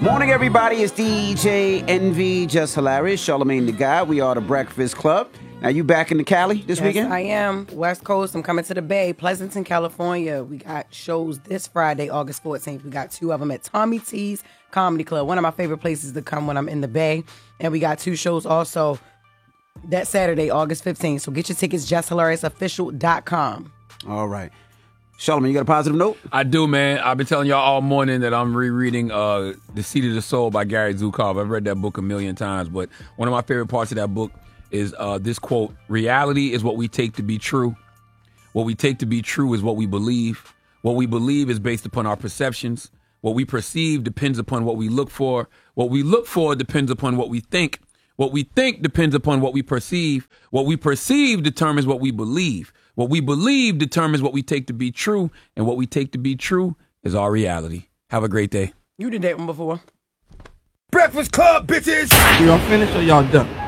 Morning, everybody. It's DJ NV, Just Hilarious, Charlamagne the Guy. We are the Breakfast Club. Now, you back in the Cali this weekend? Yes, I am. West Coast. I'm coming to the Bay, Pleasanton, California. We got shows this Friday, August 14th. We got 2 of them at Tommy T's Comedy Club, one of my favorite places to come when I'm in the Bay. And we got 2 shows also that Saturday, August 15th. So get your tickets, JustHilariousOfficial.com. All right. Charlamagne, you got a positive note? I do, man. I've been telling y'all all morning that I'm rereading The Seat of the Soul by Gary Zukav. I've read that book a million times, but one of my favorite parts of that book is this quote: reality is what we take to be true. What we take to be true is what we believe. What we believe is based upon our perceptions. What we perceive depends upon what we look for. What we look for depends upon what we think. What we think depends upon what we perceive. What we perceive determines what we believe. What we believe determines what we take to be true, and what we take to be true is our reality. Have a great day. You did that one before. Breakfast Club, bitches! Y'all finished or y'all done?